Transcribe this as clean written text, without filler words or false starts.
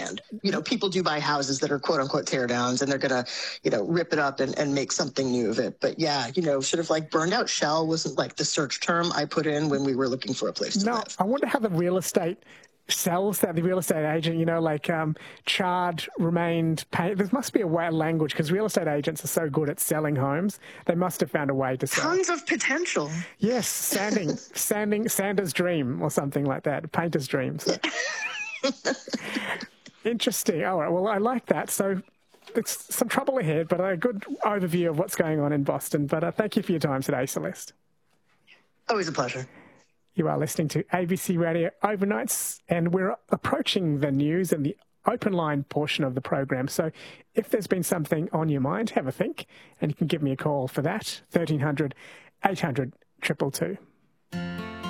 hand. People do buy houses that are quote unquote tear downs, and they're going to, rip it up and make something new of it. But yeah, sort of like burned out shell wasn't like the search term I put in when we were looking for a place to live. I wonder how the real estate sells that, the real estate agent, charred, remained, paint. There must be a way of language, because real estate agents are so good at selling homes. They must have found a way to sell. Tons of potential. Yes, Sander's dream or something like that, painter's dream. So. Interesting. All right, well, I like that. So it's some trouble ahead, but a good overview of what's going on in Boston. But thank you for your time today, Celeste. Always a pleasure. You are listening to ABC Radio Overnights, and we're approaching the news and the open line portion of the program. So if there's been something on your mind, have a think, and you can give me a call for that, 1300 800 222.